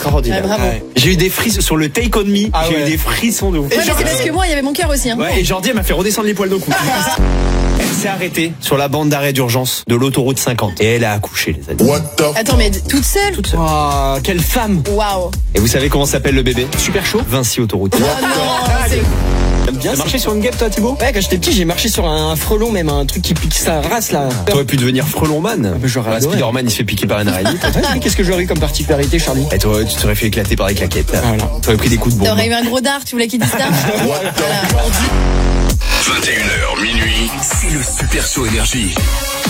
extraordinaire. Ouais, bravo. Ouais. J'ai eu des frissons sur le Take On Me. Ah J'ai ouais. eu des frissons de ouf. Ouais, mais c'est parce que moi, il y avait mon cœur aussi. Hein. Ouais, et Jordi, elle m'a fait redescendre les poils d'un coup. Elle s'est arrêtée sur la bande d'arrêt d'urgence de l'autoroute 50. Et elle a accouché, les amis. Attends, mais toute seule? Oh, quelle femme! Waouh. Et vous savez comment s'appelle le bébé? Super chaud. Vinci Autoroute. Oh non, c'est... T'aimes bien marcher sur une guêpe, toi, Thibaut? Ouais, quand j'étais petit, j'ai marché sur un frelon, même un truc qui pique sa race là. T'aurais pu devenir frelonman. mais j'aurais Voilà, adoré. Spider-Man, il se fait piquer par une araignée. Ouais, qu'est-ce que j'aurais eu comme particularité, Charlie? Et toi, tu t'aurais fait éclater par des claquettes. Voilà. T'aurais pris des coups de bombe. T'aurais eu un gros dard, tu voulais qu'il dise ça? Voilà. 21h minuit, c'est le Super Show Énergie.